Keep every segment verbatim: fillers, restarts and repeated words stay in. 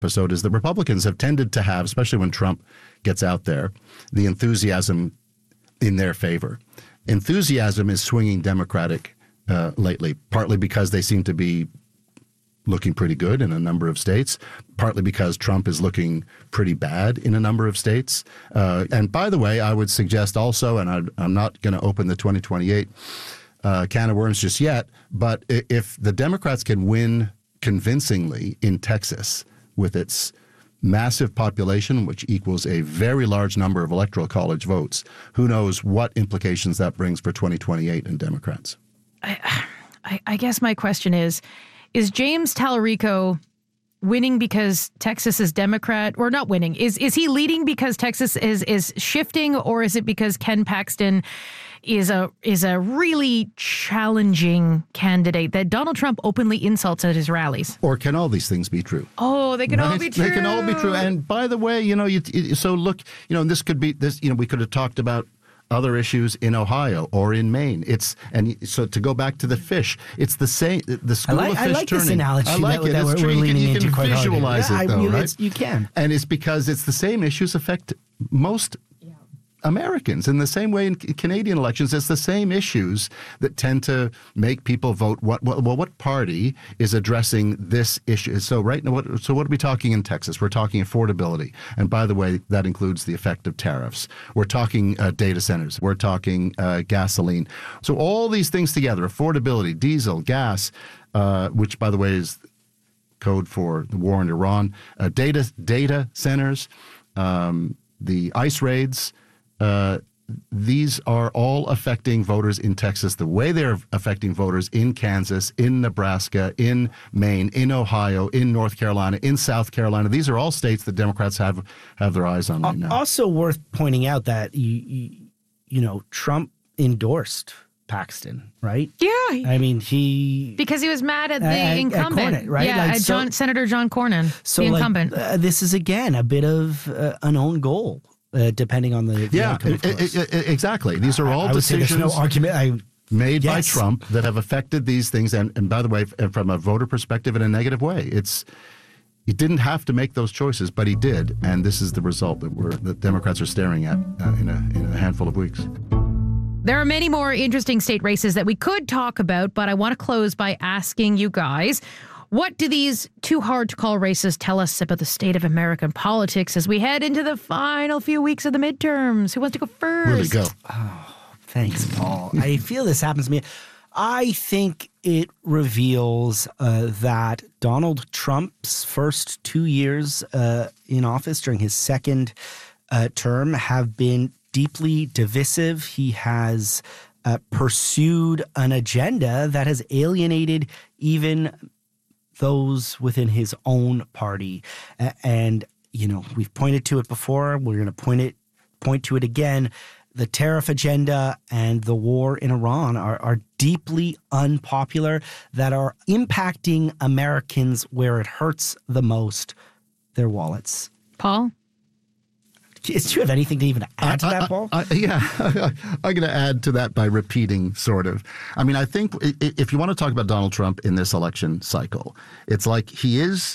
episode is that Republicans have tended to have, especially when Trump gets out there, the enthusiasm in their favor. Enthusiasm is swinging Democratic uh, lately, partly because they seem to be looking pretty good in a number of states, partly because Trump is looking pretty bad in a number of states. Uh, and by the way, I would suggest also, and I, I'm not going to open the twenty twenty-eight uh, can of worms just yet, but if the Democrats can win convincingly in Texas with its massive population, which equals a very large number of electoral college votes, who knows what implications that brings for twenty twenty-eight in Democrats. I, I, I guess my question is, is James Tallarico winning because Texas is Democrat, or not winning? Is is he leading because Texas is is shifting, or is it because Ken Paxton is a is a really challenging candidate that Donald Trump openly insults at his rallies? Or can all these things be true? Oh, they can right? all be true. They can all be true. And by the way, you know, you, so look, you know, this could be this. You know, we could have talked about other issues in Ohio or in Maine. It's and so to go back to the fish, it's the same. The school I like, of fish I like turning. this analogy. I like that, it. That it's we're, true. we're You can, leaning you can into visualize yeah, it, though, I mean, right? You can, and it's because it's the same issues affect most Americans in the same way in Canadian elections. It's the same issues that tend to make people vote. What, what well, what party is addressing this issue? So right now, what, so what are we talking in Texas? We're talking affordability, and by the way, that includes the effect of tariffs. We're talking uh, data centers. We're talking uh, gasoline. So all these things together: affordability, diesel, gas, uh, which by the way is code for the war in Iran, uh, data data centers, um, the ICE raids. Uh, these are all affecting voters in Texas the way they're affecting voters in Kansas, in Nebraska, in Maine, in Ohio, in North Carolina, in South Carolina. These are all states that Democrats have have their eyes on right now. Also worth pointing out that, you, you, you know, Trump endorsed Paxton, right? Yeah. I mean, he... Because he was mad at the at, incumbent. At Cornyn, right? Yeah, like, at John, so, Senator John Cornyn, so the incumbent. Like, uh, this is, again, a bit of uh, an own goal. Uh, depending on the, the yeah, outcome, of it, it, it, exactly. These are all I, I decisions would say there's no argument, I, made yes. by Trump that have affected these things. And, and by the way, from a voter perspective, in a negative way, it's he didn't have to make those choices, but he did, and this is the result that we're that Democrats are staring at uh, in a in a handful of weeks. There are many more interesting state races that we could talk about, but I want to close by asking you guys, what do these too hard to call races tell us about the state of American politics as we head into the final few weeks of the midterms? Who wants to go first? Really go. Oh, thanks, Paul. I feel this happens to me. I think it reveals uh, that Donald Trump's first two years uh, in office during his second uh, term have been deeply divisive. He has uh, pursued an agenda that has alienated even those within his own party. And, you know, we've pointed to it before. We're going to point it, point to it again. The tariff agenda and the war in Iran are, are deeply unpopular, that are impacting Americans where it hurts the most, their wallets. Paul? Do you have anything to even add to that, Paul? I, I, yeah, I'm going to add to that by repeating, sort of. I mean, I think if you want to talk about Donald Trump in this election cycle, it's like he is,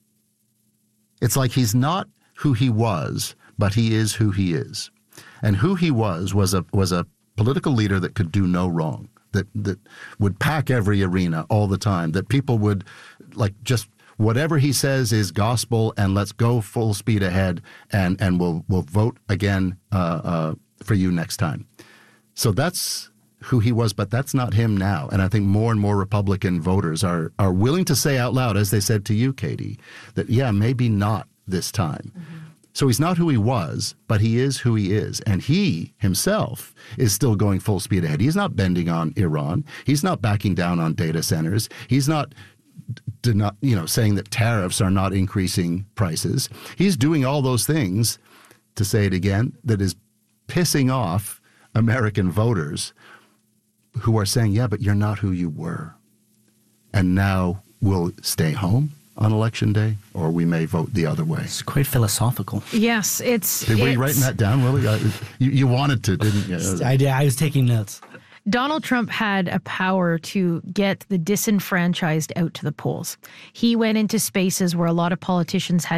it's like he's not who he was, but he is who he is. And who he was was a was a political leader that could do no wrong, that that would pack every arena all the time, that people would like just whatever he says is gospel, and let's go full speed ahead, and and we'll we'll vote again uh, uh, for you next time. So that's who he was, but that's not him now. And I think more and more Republican voters are are willing to say out loud, as they said to you, Katie, that yeah, maybe not this time. Mm-hmm. So he's not who he was, but he is who he is. And he himself is still going full speed ahead. He's not bending on Iran. He's not backing down on data centers. He's not, not you know, saying that tariffs are not increasing prices. He's doing all those things, to say it again, that is pissing off American voters who are saying, yeah, but you're not who you were. And now we'll stay home on election day, or we may vote the other way. It's quite philosophical. Yes, it's... Were it's, you writing that down, Willie? You, you wanted to, didn't you? I did. I was taking notes. Donald Trump had a power to get the disenfranchised out to the polls. He went into spaces where a lot of politicians had